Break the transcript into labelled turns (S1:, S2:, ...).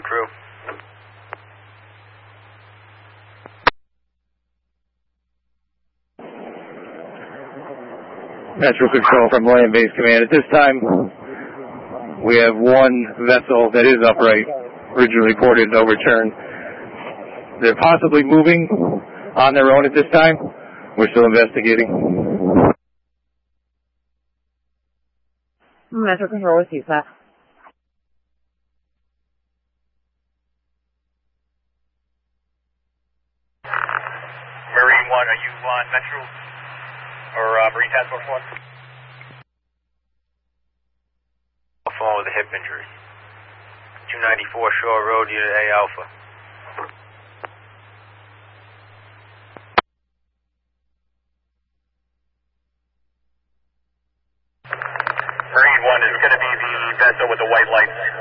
S1: crew.
S2: Metro Control from Land Base Command. At this time, we have one vessel that is upright, originally reported no return. They're possibly moving on their own at this time. We're still investigating.
S3: Metro Control receives that.
S1: Marine 1, are you on Metro or Marine Task Force 1? Phone with a hip injury. 294 Shore Road, Unit A Alpha. Marine 1 is going to be the vessel with the white lights.